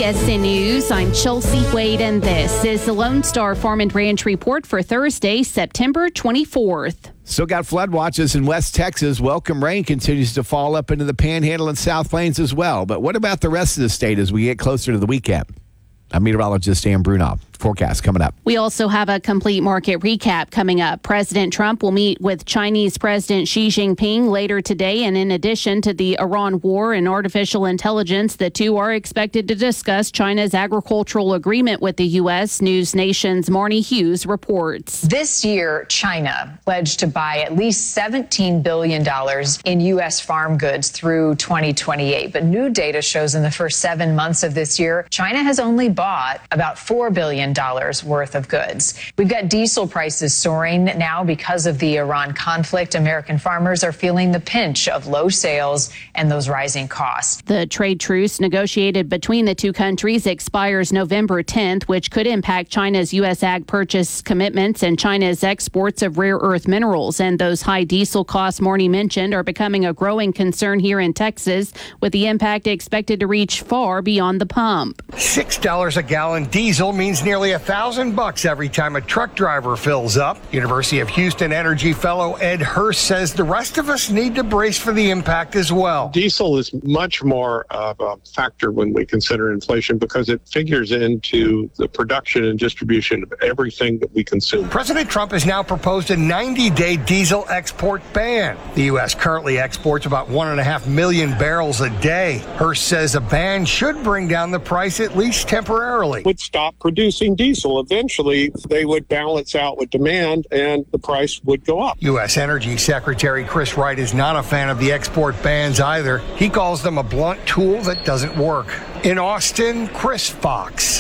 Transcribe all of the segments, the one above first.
TSN News, I'm Chelsea Wade, and this is the Lone Star Farm and Ranch Report for Thursday, September 24th. Still got flood watches in West Texas. Welcome rain continues to fall up into the Panhandle and South Plains as well. But what about the rest of the state as we get closer to the weekend? I'm meteorologist Dan Brunoff. Forecast coming up. We also have a complete market recap coming up. President Trump will meet with Chinese President Xi Jinping later today. And in addition to the Iran war and artificial intelligence, the two are expected to discuss China's agricultural agreement with the U.S. News Nation's Marnie Hughes reports. This year, China pledged to buy at least $17 billion in U.S. farm goods through 2028. But new data shows in the first 7 months of this year, China has only bought about $4 billion worth of goods. We've got diesel prices soaring now because of the Iran conflict. American farmers are feeling the pinch of low sales and those rising costs. The trade truce negotiated between the two countries expires November 10th, which could impact China's U.S. ag purchase commitments and China's exports of rare earth minerals. And those high diesel costs Marnie mentioned are becoming a growing concern here in Texas, with the impact expected to reach far beyond the pump. $6 a gallon diesel means nearly $1,000 every time a truck driver fills up. University of Houston Energy fellow Ed Hurst says the rest of us need to brace for the impact as well. Diesel is much more of a factor when we consider inflation because it figures into the production and distribution of everything that we consume. President Trump has now proposed a 90-day diesel export ban. The U.S. currently exports about 1.5 million barrels a day. Hurst says a ban should bring down the price at least temporarily. Would stop producing diesel. Eventually, they would balance out with demand and the price would go up. U.S. Energy Secretary Chris Wright is not a fan of the export bans either. He calls them a blunt tool that doesn't work. In Austin, Chris Fox,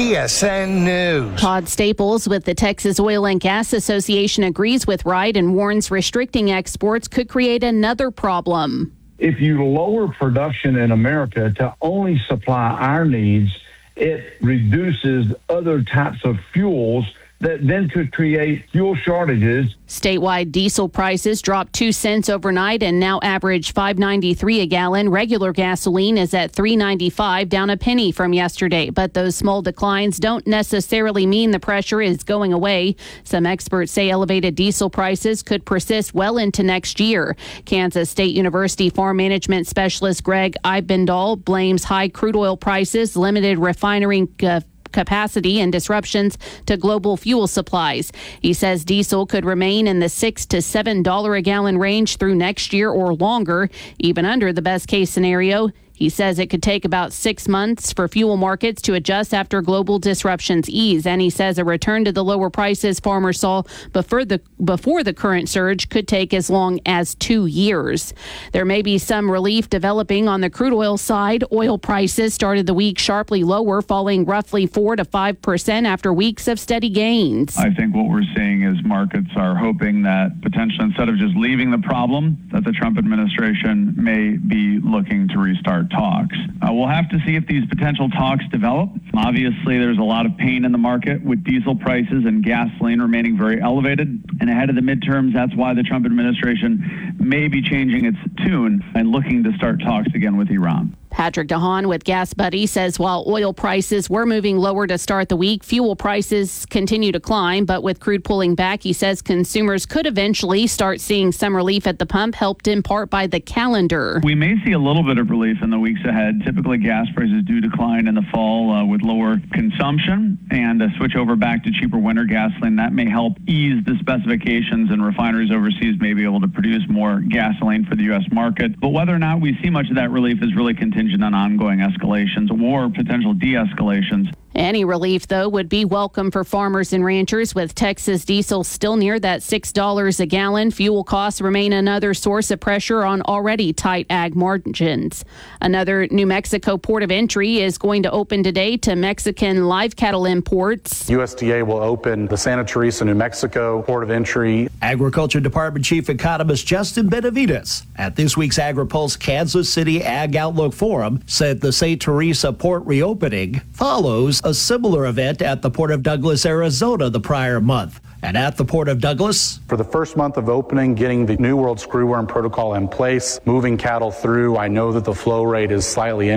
TSN News. Todd Staples with the Texas Oil and Gas Association agrees with Wright and warns restricting exports could create another problem. If you lower production in America to only supply our needs, it reduces other types of fuels that then could create fuel shortages. Statewide diesel prices dropped 2 cents overnight and now average $5.93 a gallon. Regular gasoline is at $3.95, down a penny from yesterday. But those small declines don't necessarily mean the pressure is going away. Some experts say elevated diesel prices could persist well into next year. Kansas State University farm management specialist Greg Eibendahl blames high crude oil prices, limited refinery capacity, and disruptions to global fuel supplies. He says diesel could remain in the $6 to $7 a gallon range through next year or longer, even under the best case scenario. He says it could take about 6 months for fuel markets to adjust after global disruptions ease. And he says a return to the lower prices farmers saw before the current surge could take as long as 2 years. There may be some relief developing on the crude oil side. Oil prices started the week sharply lower, falling roughly 4 to 5% after weeks of steady gains. I think what we're seeing is markets are hoping that potentially instead of just leaving the problem, that the Trump administration may be looking to restart talks. We'll have to see if these potential talks develop. Obviously, there's a lot of pain in the market with diesel prices and gasoline remaining very elevated. And ahead of the midterms, that's why the Trump administration may be changing its tune and looking to start talks again with Iran. Patrick DeHaan with Gas Buddy says while oil prices were moving lower to start the week, fuel prices continue to climb. But with crude pulling back, he says consumers could eventually start seeing some relief at the pump, helped in part by the calendar. We may see a little bit of relief in the weeks ahead. Typically, gas prices do decline in the fall with lower consumption and a switch over back to cheaper winter gasoline. That may help ease the specifications, and refineries overseas may be able to produce more gasoline for the U.S. market. But whether or not we see much of that relief is really contingent on ongoing escalations or potential de-escalations. Any relief, though, would be welcome for farmers and ranchers. With Texas diesel still near that $6 a gallon, fuel costs remain another source of pressure on already tight ag margins. Another New Mexico port of entry is going to open today to Mexican live cattle imports. USDA will open the Santa Teresa, New Mexico port of entry. Agriculture Department Chief Economist Justin Benavides at this week's AgriPulse Kansas City Ag Outlook Forum said the St. Teresa port reopening follows a similar event at the Port of Douglas, Arizona the prior month. And at the Port of Douglas, for the first month of opening, getting the New World Screwworm protocol in place, moving cattle through, I know that the flow rate is slightly